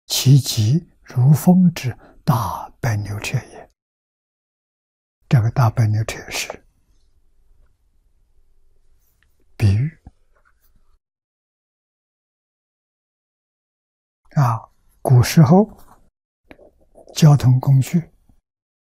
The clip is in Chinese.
其疾如风之大白牛车也。这个大白牛车是比喻啊，古时候交通工具